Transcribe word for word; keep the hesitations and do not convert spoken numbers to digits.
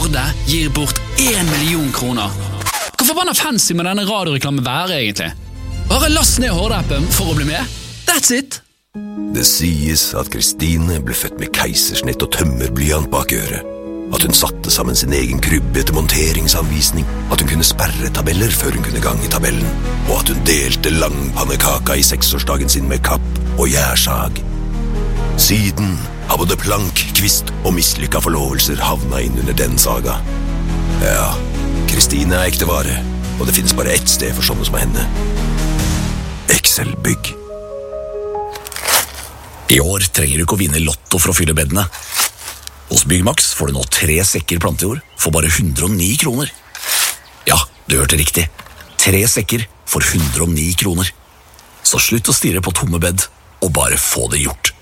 Vardø gir bort en million kroner. Hvor forbanna fancy må denne radioreklamen være egentlig? Bare last ned Horde-appen for å bli med. That's it! Det sies at Kristine ble født med keisersnitt og tømmerblyant bak øret. At hun satte sammen sin egen krybbe etter monteringsanvisning. At hun kunne sperre tabeller før hun kunne gange tabellen. Og at hun delte langpannekaka i seksårsdagen sin med kapp og gjærsag. Siden har både plank, kvist og mislykka forlovelser havna inn under den saga. Ja, Kristine er ekte vare, og det finnes bare ett sted for sånne som henne. Excel-bygg. I år trenger du ikke å vinne lotto for å fylle beddene. Hos Byggmax får du nå tre sekker plantejord for bare hundre og ni kroner. Ja, du hørte riktig. Tre sekker for hundre og ni kroner. Så slutt å stirre på tomme bedd, og bare få det gjort.